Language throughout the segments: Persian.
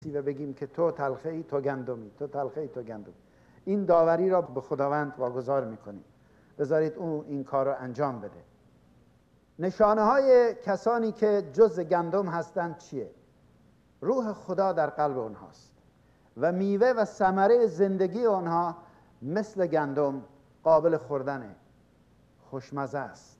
و بگیم که تو تلخی تو گندمی، تو تلخی تو گندمی. این داوری را به خداوند واگذار میکنیم. بذارید اون این کار رو انجام بده. نشانه های کسانی که جز گندم هستند چیه؟ روح خدا در قلب اونهاست و میوه و ثمره زندگی اونها مثل گندم قابل خوردنه، خوشمزه است.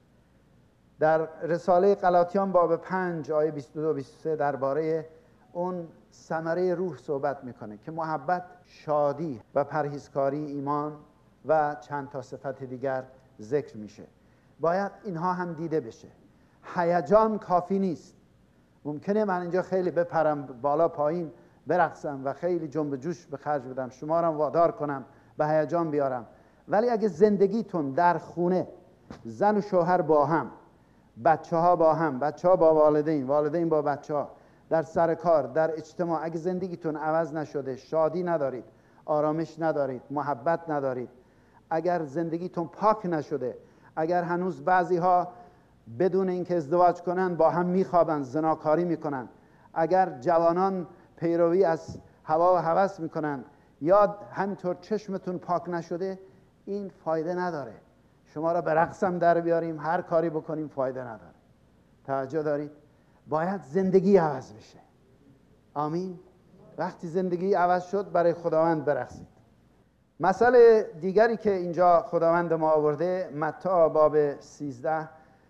در رساله غلاطیان باب 5 آیه 22-23 درباره اون ثمره روح صحبت میکنه که محبت، شادی و پرهیزکاری، ایمان و چند تا صفت دیگر ذکر میشه. باید اینها هم دیده بشه. هیجان کافی نیست. ممکنه من اینجا خیلی بپرم بالا پایین، برقصم و خیلی جنب جوش به خرج بدم، شما را وادار کنم به هیجان بیارم، ولی اگه زندگیتون در خونه، زن و شوهر با هم، بچه ها با هم، بچه ها با والدین، والدین با بچه ها، در سر کار، در اجتماع، اگه زندگیتون عوض نشده، شادی ندارید، آرامش ندارید، محبت ندارید، اگر زندگیتون پاک نشده، اگر هنوز بعضی ها بدون اینکه ازدواج کنن با هم میخوابن، زناکاری میکنن، اگر جوانان پیروی از هوا و هوس میکنن، یا همینطور چشمتون پاک نشده، این فایده نداره. شما را به رقصم در بیاریم، هر کاری بکنیم، فایده نداره. توجه دارید؟ باید زندگی عوض بشه. آمین. وقتی زندگی عوض شد، برای خداوند برقصید. مسئله دیگری که اینجا خداوند ما آورده، متی باب 13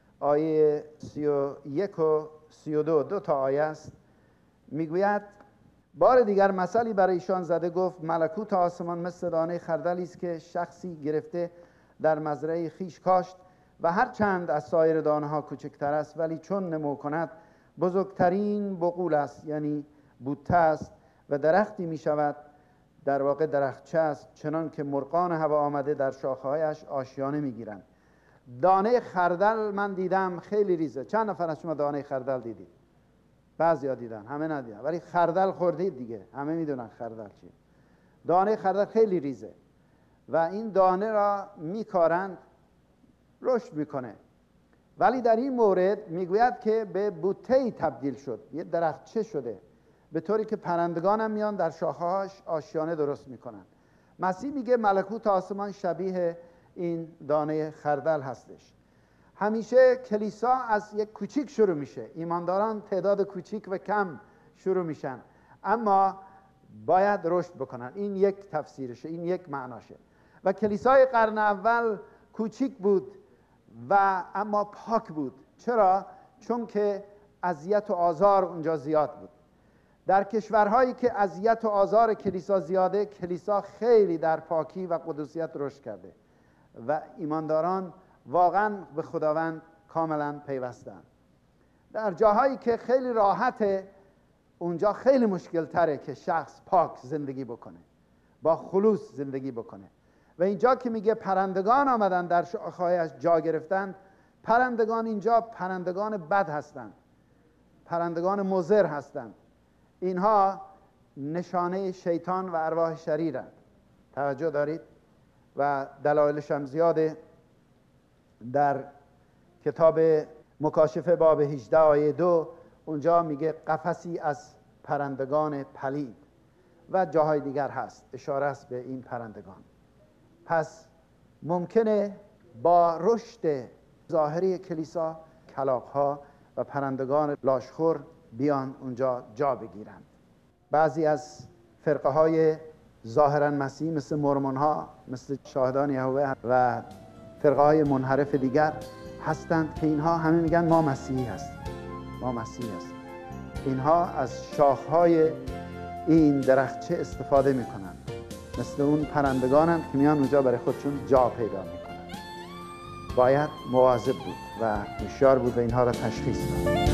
آیه 31 و 32، 2 تا آیه است. میگوید بار دیگر مثلی برای ایشان زده، گفت ملکوت آسمان مثل دانه خردلی است که شخصی گرفته در مزرعه خیش کاشت و هر چند از سایر دانه ها کوچکتر است، ولی چون نمو کند بزرگترین بقول است، یعنی بوته است و درختی می شود، در واقع درختچه است، چنان که مرغان هوا آمده در شاخه‌هایش آشیانه می گیرند. دانه خردل من دیدم خیلی ریزه. چند نفر از شما دانه خردل دیدید؟ بعضیا دیدن، همه ندیدن، ولی خردل خوردید دیگه، همه میدونن خردل چیه. دانه خردل خیلی ریزه و این دانه را میکارند، رشد میکنه، ولی در این مورد میگوید که به بوته‌ای تبدیل شد، یه درختچه شده، به طوری که پرندگان هم میان در شاخه‌هاش آشیانه درست میکنن. مسیح میگه ملکوت آسمان شبیه این دانه خردل هستش. همیشه کلیسا از یک کوچیک شروع میشه، ایمانداران تعداد کوچیک و کم شروع میشن، اما باید رشد بکنن. این یک تفسیرشه، این یک معناشه. و کلیسای قرن اول کوچیک بود و اما پاک بود. چرا؟ چون که اذیت و آزار اونجا زیاد بود. در کشورهایی که اذیت و آزار کلیسا زیاده، کلیسا خیلی در پاکی و قدوسیت رشد کرده و ایمانداران واقعا به خداوند کاملا پیوستن. در جاهایی که خیلی راحته، اونجا خیلی مشکل تره که شخص پاک زندگی بکنه، با خلوص زندگی بکنه. و اینجا که میگه پرندگان آمدن در شاخه‌هایش جا گرفتند، پرندگان اینجا پرندگان بد هستند، پرندگان مضر هستند. اینها نشانه شیطان و ارواح شریرند. توجه دارید؟ و دلایلش هم زیاده. در کتاب مکاشفه باب 18 آیه 2 اونجا میگه قفسی از پرندگان پلید و جاهای دیگر هست، اشاره است به این پرندگان. پس ممکنه با رشد ظاهری کلیسا کلاغ‌ها و پرندگان لاشخور بیان اونجا جا بگیرند. بعضی از فرقه های ظاهرا مسیحی مثل مورمون ها، مثل شاهدان یهوه و فرقه های منحرف دیگر هستند که اینها همه میگن ما مسیحی هستیم، ما مسیحی هستیم. اینها از شاخهای این درختچه استفاده میکنن، مثل اون پرندگانند که میان اونجا برای خودشون جا پیدا میکنن. باید مواظب بود و هوشیار بود و اینها را تشخیص داد.